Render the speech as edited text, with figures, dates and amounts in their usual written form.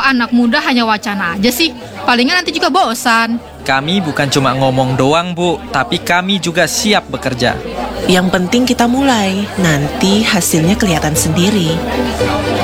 anak muda hanya wacana aja sih? Palingan nanti juga bosan. Kami bukan cuma ngomong doang, Bu, tapi kami juga siap bekerja. Yang penting kita mulai, nanti hasilnya kelihatan sendiri.